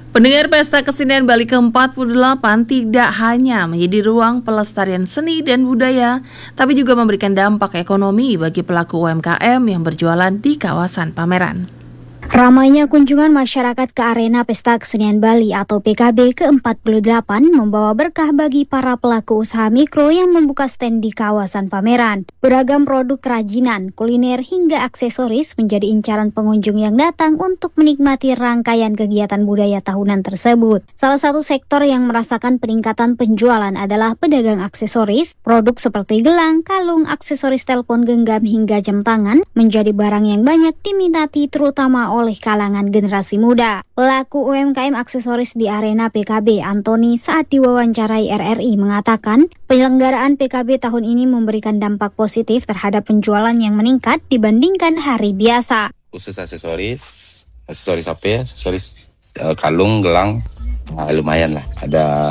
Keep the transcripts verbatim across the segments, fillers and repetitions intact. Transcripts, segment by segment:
Pendengar, Pesta Kesenian Bali ke empat puluh delapan tidak hanya menjadi ruang pelestarian seni dan budaya, tapi juga memberikan dampak ekonomi bagi pelaku U M K M yang berjualan di kawasan pameran. Ramainya kunjungan masyarakat ke arena Pesta Kesenian Bali atau P K B ke empat puluh delapan membawa berkah bagi para pelaku usaha mikro yang membuka stand di kawasan pameran. Beragam produk kerajinan, kuliner hingga aksesoris menjadi incaran pengunjung yang datang untuk menikmati rangkaian kegiatan budaya tahunan tersebut. Salah satu sektor yang merasakan peningkatan penjualan adalah pedagang aksesoris. Produk seperti gelang, kalung, aksesoris telepon genggam hingga jam tangan menjadi barang yang banyak diminati terutama oleh kalangan generasi muda. Pelaku U M K M aksesoris di arena P K B, Antoni, saat diwawancarai R R I mengatakan penyelenggaraan P K B tahun ini memberikan dampak positif terhadap penjualan yang meningkat dibandingkan hari biasa. Khusus aksesoris, aksesoris H P, aksesoris uh, kalung, gelang, nah, lumayan lah, ada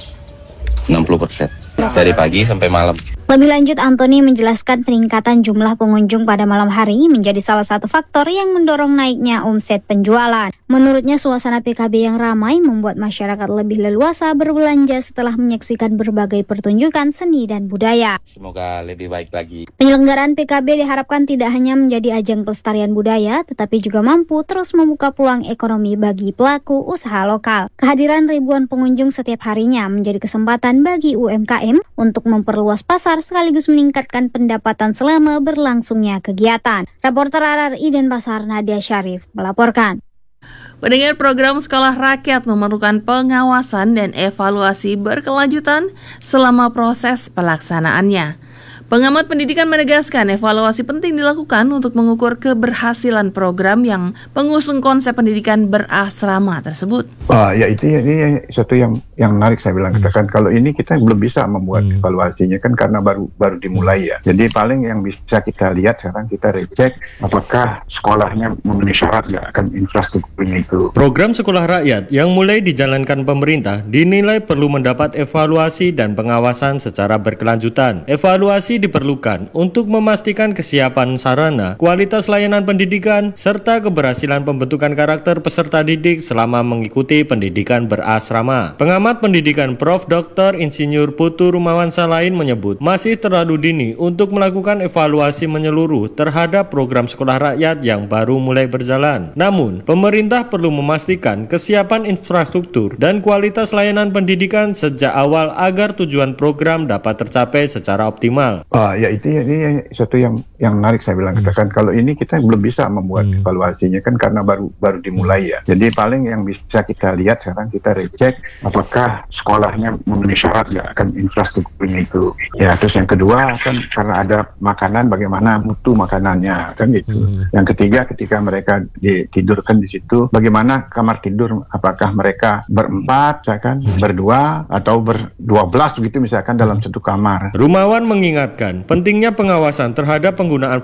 enam puluh persen dari pagi sampai malam. Lebih lanjut, Antoni menjelaskan peningkatan jumlah pengunjung pada malam hari menjadi salah satu faktor yang mendorong naiknya omset penjualan. Menurutnya, suasana P K B yang ramai membuat masyarakat lebih leluasa berbelanja setelah menyaksikan berbagai pertunjukan seni dan budaya. Semoga lebih baik lagi. Penyelenggaraan P K B diharapkan tidak hanya menjadi ajang pelestarian budaya, tetapi juga mampu terus membuka peluang ekonomi bagi pelaku usaha lokal. Kehadiran ribuan pengunjung setiap harinya menjadi kesempatan bagi U M K M untuk memperluas pasar sekaligus meningkatkan pendapatan selama berlangsungnya kegiatan. Reporter R R I Denpasar, Nadia Syarif, melaporkan. Pendengar, program sekolah rakyat memerlukan pengawasan dan evaluasi berkelanjutan selama proses pelaksanaannya. Pengamat pendidikan menegaskan evaluasi penting dilakukan untuk mengukur keberhasilan program yang mengusung konsep pendidikan berasrama tersebut. Ah, ya itu ya, ini satu yang yang menarik saya bilang hmm. katakan kalau ini kita belum bisa membuat hmm. evaluasinya kan karena baru baru dimulai ya. Jadi paling yang bisa kita lihat sekarang kita recek apakah sekolahnya memenuhi syarat nggak akan infrastrukturnya itu. Program sekolah rakyat yang mulai dijalankan pemerintah dinilai perlu mendapat evaluasi dan pengawasan secara berkelanjutan. Evaluasi diperlukan untuk memastikan kesiapan sarana, kualitas layanan pendidikan, serta keberhasilan pembentukan karakter peserta didik selama mengikuti pendidikan berasrama. Pengamat pendidikan Profesor Doktor Insinyur Putu Rumawansa lain menyebut masih terlalu dini untuk melakukan evaluasi menyeluruh terhadap program sekolah rakyat yang baru mulai berjalan. Namun, pemerintah perlu memastikan kesiapan infrastruktur dan kualitas layanan pendidikan sejak awal agar tujuan program dapat tercapai secara optimal. Ah, ya itu ya, ini satu yang yang menarik saya bilang hmm. katakan kalau ini kita belum bisa membuat hmm. evaluasinya kan karena baru baru dimulai ya. Jadi paling yang bisa kita lihat sekarang kita recek apakah sekolahnya memenuhi syarat nggak akan infrastrukturnya itu. Ya terus yang kedua kan karena ada makanan bagaimana mutu makanannya kan gitu. Hmm. Yang ketiga ketika mereka ditidurkan di situ bagaimana kamar tidur, apakah mereka berempat misalkan hmm. berdua atau berdua belas begitu misalkan dalam satu kamar. Rumawan mengingat pentingnya pengawasan terhadap penggunaan